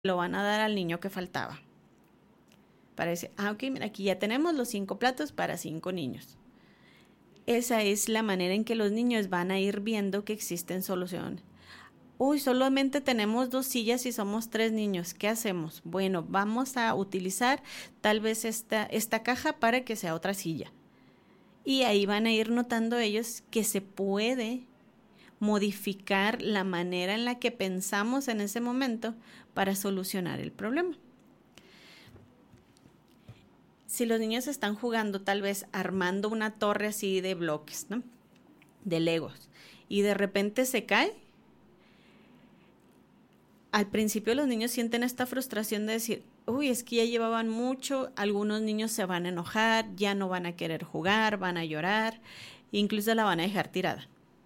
lo van a dar al niño que faltaba. Para decir, ok, mira, aquí ya tenemos los 5 platos para 5 niños. Esa es la manera en que los niños van a ir viendo que existen soluciones. Uy, solamente tenemos 2 sillas y somos 3 niños. ¿Qué hacemos? Bueno, vamos a utilizar tal vez esta caja para que sea otra silla. Y ahí van a ir notando ellos que se puede modificar la manera en la que pensamos en ese momento para solucionar el problema. Si los niños están jugando tal vez armando una torre así de bloques, ¿no? De Legos, y de repente se cae, al principio los niños sienten esta frustración de decir, uy, es que ya llevaban mucho, algunos niños se van a enojar, ya no van a querer jugar, van a llorar, incluso la van a dejar tirada.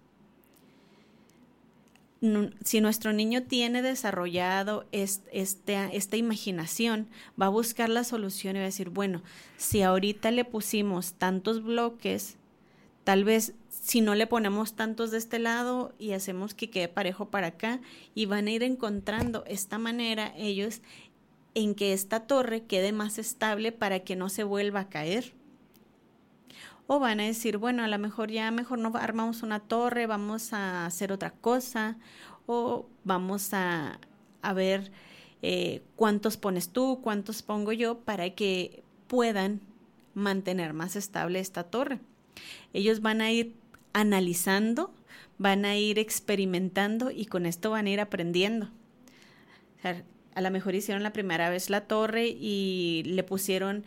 Si nuestro niño tiene desarrollado esta imaginación, va a buscar la solución y va a decir, bueno, si ahorita le pusimos tantos bloques, tal vez si no le ponemos tantos de este lado y hacemos que quede parejo para acá, y van a ir encontrando esta manera ellos en que esta torre quede más estable para que no se vuelva a caer. O van a decir, bueno, a lo mejor no armamos una torre, vamos a hacer otra cosa, o vamos a ver cuántos pones tú, cuántos pongo yo, para que puedan mantener más estable esta torre. Ellos van a ir analizando, van a ir experimentando y con esto van a ir aprendiendo. O sea, a lo mejor hicieron la primera vez la torre y le pusieron,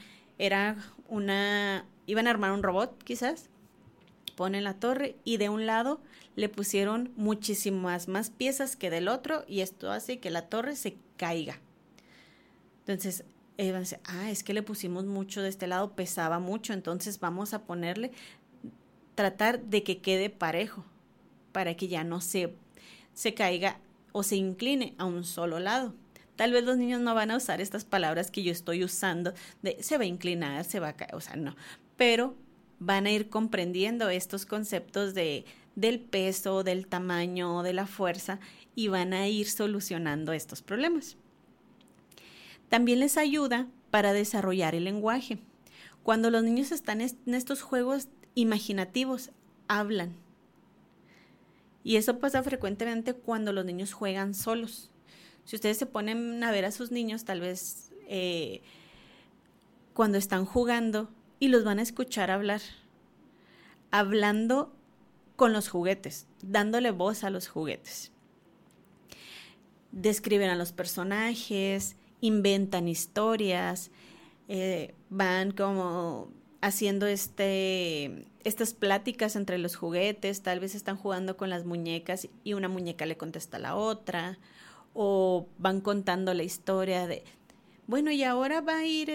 iban a armar un robot quizás, ponen la torre y de un lado le pusieron muchísimas más piezas que del otro y esto hace que la torre se caiga. Entonces, van a decir, es que le pusimos mucho de este lado, pesaba mucho, entonces vamos a tratar de que quede parejo para que ya no se caiga o se incline a un solo lado. Tal vez los niños no van a usar estas palabras que yo estoy usando de se va a inclinar, se va a caer, o sea, no, pero van a ir comprendiendo estos conceptos del peso, del tamaño, de la fuerza y van a ir solucionando estos problemas. También les ayuda para desarrollar el lenguaje. Cuando los niños están en estos juegos imaginativos, hablan. Y eso pasa frecuentemente cuando los niños juegan solos. Si ustedes se ponen a ver a sus niños, tal vez cuando están jugando y los van a escuchar hablar, hablando con los juguetes, dándole voz a los juguetes. Describen a los personajes, inventan historias, van como haciendo estas pláticas entre los juguetes, tal vez están jugando con las muñecas y una muñeca le contesta a la otra, o van contando la historia de, bueno, y ahora va a ir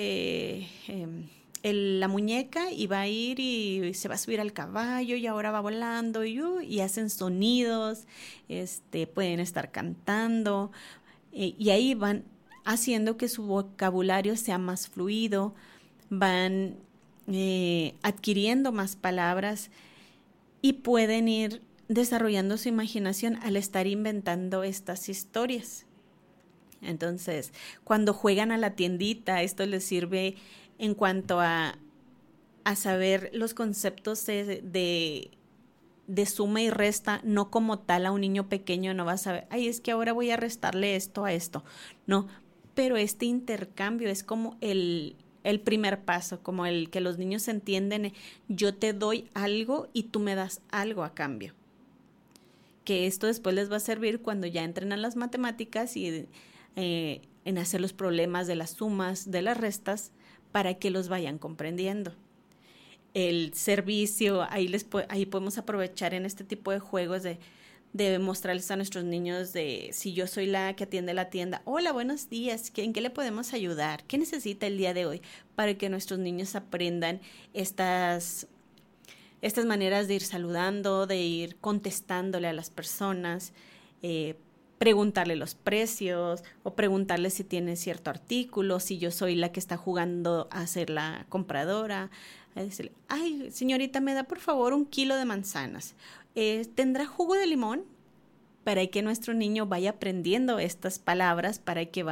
la muñeca y va a ir y se va a subir al caballo y ahora va volando y hacen sonidos, pueden estar cantando y ahí van haciendo que su vocabulario sea más fluido, van adquiriendo más palabras y pueden ir desarrollando su imaginación al estar inventando estas historias. Entonces, cuando juegan a la tiendita, esto les sirve en cuanto a saber los conceptos de suma y resta, no como tal a un niño pequeño no va a saber, es que ahora voy a restarle esto a esto, no, pero este intercambio es como el primer paso, como el que los niños entienden, yo te doy algo y tú me das algo a cambio. Que esto después les va a servir cuando ya entren a las matemáticas y en hacer los problemas de las sumas, de las restas, para que los vayan comprendiendo. El servicio, ahí podemos aprovechar en este tipo de juegos de mostrarles a nuestros niños de si yo soy la que atiende la tienda, hola, buenos días, ¿en qué le podemos ayudar? ¿Qué necesita el día de hoy? Para que nuestros niños aprendan estas maneras de ir saludando, de ir contestándole a las personas, preguntarle los precios o preguntarle si tiene cierto artículo, si yo soy la que está jugando a ser la compradora. Decirle, señorita, ¿me da por favor 1 kilo de manzanas? ¿Tendrá jugo de limón? Para que nuestro niño vaya aprendiendo estas palabras, para que